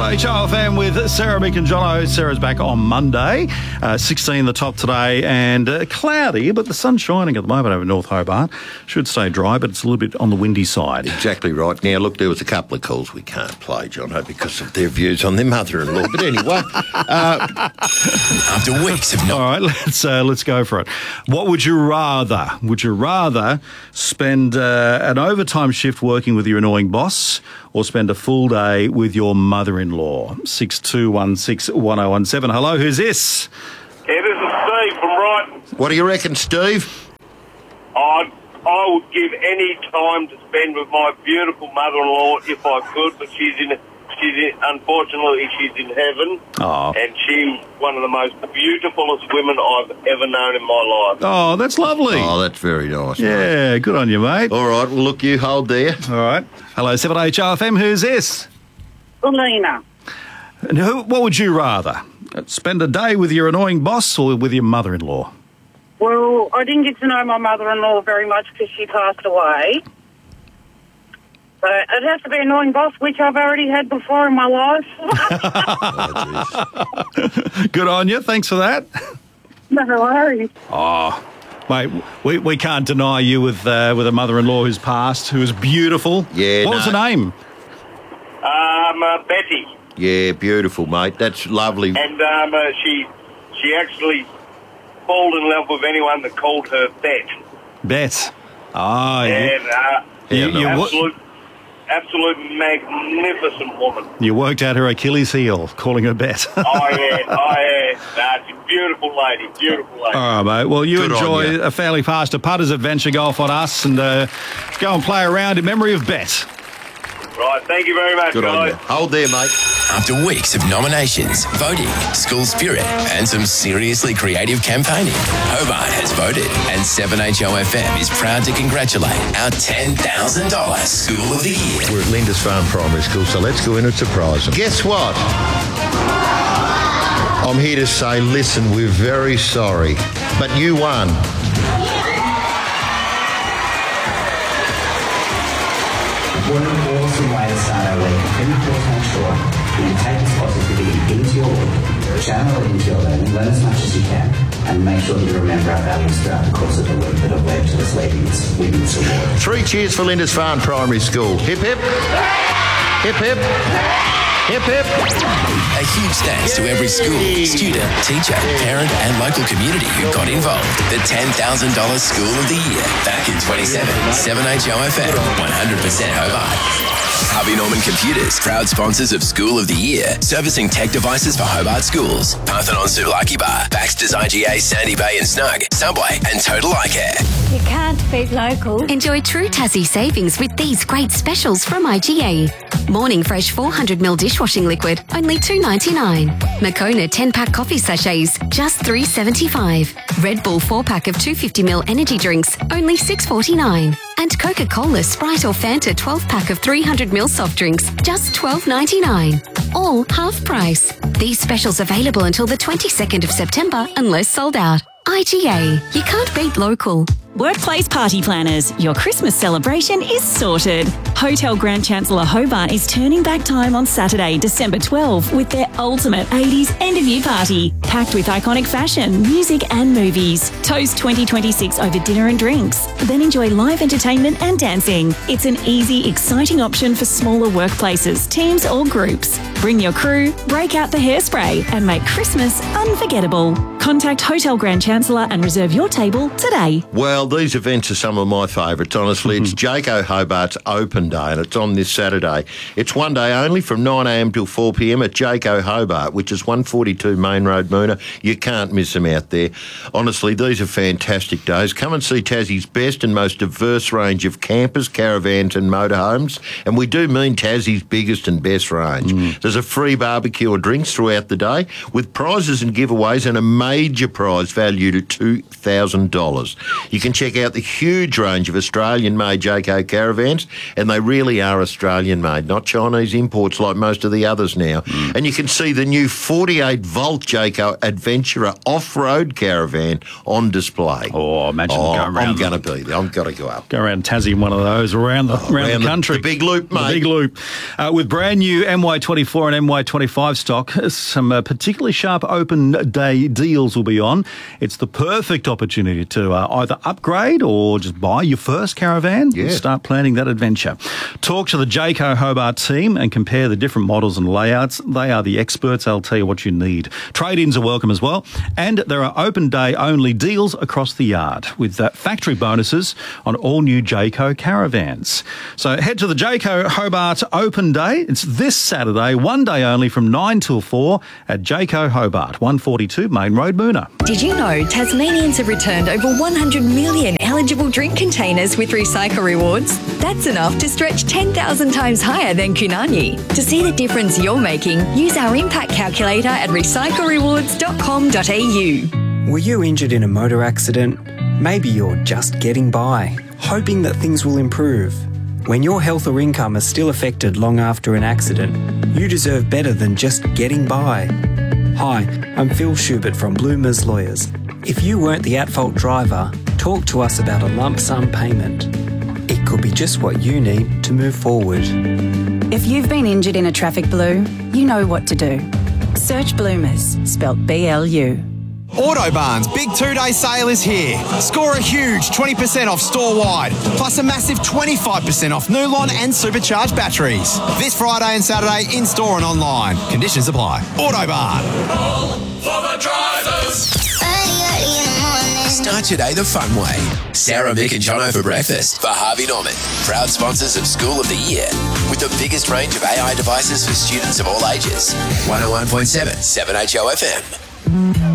7HRFM with Sarah, Mick and Jono. Sarah's back on Monday. 16 the top today and cloudy, but the sun's shining at the moment over North Hobart. Should stay dry, but it's a little bit on the windy side. Exactly right. Now, look, there was a couple of calls we can't play, Jono, because of their views on their mother-in-law. But anyway... After weeks of All right, let's go for it. What would you rather? Would you rather spend an overtime shift working with your annoying boss or spend a full day with your mother-in-law? 62161017. Hello, who's this? Yeah, this is Steve from Brighton. What do you reckon, Steve? I would give any time to spend with my beautiful mother-in-law if I could, but unfortunately, she's in heaven. Oh. And she's one of the most beautifulest women I've ever known in my life. Oh, that's lovely. Oh, that's very nice. Yeah, mate. good on you, mate. All right, well, look, you hold there. All right. Hello, 7HRFM, who's this? Alina. And what would you rather? Spend a day with your annoying boss or with your mother-in-law? Well, I didn't get to know my mother-in-law very much because she passed away. So it has to be annoying boss, which I've already had before in my life. Good on you. Thanks for that. No worries. Oh, mate, we can't deny you with a mother-in-law who's passed, who is beautiful. Yeah, What was her name? Betty. Yeah, beautiful, mate. That's lovely. And she actually fell in love with anyone that called her Bet. Bet. Oh, yeah. And absolute magnificent woman. You worked out her Achilles heel, calling her Bet. Oh, yeah. Nah, she's a beautiful lady. All right, mate. Well, you Good on enjoy you. a fairly faster putters adventure golf on us and go and play around in memory of Bet. Right, thank you very much, Good on guys. you. Hold there, mate. After weeks of nominations, voting, school spirit, and some seriously creative campaigning, Hobart has voted, and 7HOFM is proud to congratulate our $10,000 School of the Year. We're at Lindisfarne Primary School, so let's go in and surprise them. Guess what? I'm here to say, listen, we're very sorry, but you won. What an awesome way to start our week. Can you please make sure that you take this positivity into your week, channel it into your learning, learn as much as you can, and make sure that you remember our values throughout the course of the week that have led to us leaving this award. 3 cheers for Lindisfarne Primary School. Hip, hip. Hip, hip. Hip, hip. A huge thanks to every school, student, teacher, parent, and local community who got involved. The $10,000 School of the Year. Back in 27, 7HOFM, 100% Hobart. Harvey Norman Computers, proud sponsors of School of the Year, servicing tech devices for Hobart schools. Parthenon Sulaki Bar, Baxter's IGA, Sandy Bay and Snug, Subway and Total Eye Care. You can't beat local. Enjoy true Tassie savings with these great specials from IGA. Morning Fresh 400ml dishwashing liquid, only $2.99. Moccona 10-pack coffee sachets, just $3.75. Red Bull 4-pack of 250ml energy drinks, only $6.49. And Coca-Cola, Sprite or Fanta 12-pack of 300ml soft drinks, just $12.99. All half price. These specials available until the 22nd of September unless sold out. IGA. You can't beat local. Workplace Party Planners, your Christmas celebration is sorted. Hotel Grand Chancellor Hobart is turning back time on Saturday, December 12 with their ultimate 80s end-of-year party, packed with iconic fashion, music and movies. Toast 2026 over dinner and drinks, then enjoy live entertainment and dancing. It's an easy, exciting option for smaller workplaces, teams or groups. Bring your crew, break out the hairspray and make Christmas unforgettable. Contact Hotel Grand Chancellor and reserve your table today. Well, these events are some of my favourites, honestly. It's Jayco Hobart's Open Day, and it's on this Saturday. It's one day only from 9am till 4pm at Jayco Hobart, which is 142 Main Road, Moona. You can't miss them out there. Honestly, these are fantastic days. Come and see Tassie's best and most diverse range of campers, caravans and motorhomes. And we do mean Tassie's biggest and best range. There's a free barbecue or drinks throughout the day with prizes and giveaways and a major prize valued at $2,000. You can check out the huge range of Australian-made Jayco caravans, and they really are Australian-made, not Chinese imports like most of the others now. And you can see the new 48-volt Jayco Adventurer off-road caravan on display. Oh, imagine going around. I'm going to be there. I've got to go up. Go around Tassie in one of those around the country. The big loop, mate. The big loop. With brand new MY24 M24 and MY25 stock, some particularly sharp open day deals will be on. It's the perfect opportunity to either upgrade or just buy your first caravan and start planning that adventure. Talk to the Jayco Hobart team and compare the different models and layouts. They are the experts. They'll tell you what you need. Trade-ins are welcome as well. And there are open day only deals across the yard with factory bonuses on all new Jayco caravans. So head to the Jayco Hobart Open Day. It's this Saturday, one day only from 9 till 4 at Jayco Hobart, 142 Main Road, Moona. Did you know Tasmanians have returned over 100 million eligible drink containers with Recycle Rewards? That's enough to stretch 10,000 times higher than Kunani. To see the difference you're making, use our impact calculator at recyclerewards.com.au. Were you injured in a motor accident? Maybe you're just getting by, hoping that things will improve. When your health or income is still affected long after an accident, you deserve better than just getting by. Hi, I'm Phil Schubert from Bloomers Lawyers. If you weren't the at-fault driver, talk to us about a lump sum payment. It could be just what you need to move forward. If you've been injured in a traffic blue, you know what to do. Search Bloomers, spelt B-L-U. Autobarn's big 2-day sale is here. Score a huge 20% off store-wide, plus a massive 25% off Nulon and supercharged batteries. This Friday and Saturday in-store and online. Conditions apply. Autobarn. All for the drivers. Start your day the fun way. Sarah, Mick and Jono for breakfast for Harvey Norman. Proud sponsors of School of the Year with the biggest range of AI devices for students of all ages. 101.7 7HO FM.